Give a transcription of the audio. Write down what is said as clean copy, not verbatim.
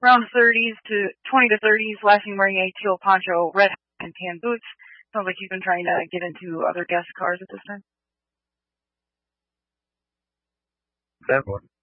Around 30s to 20 to 30s, last thing wearing a teal poncho, red hat, and tan boots. Sounds like you've been trying to get into other guest cars at this time. That one.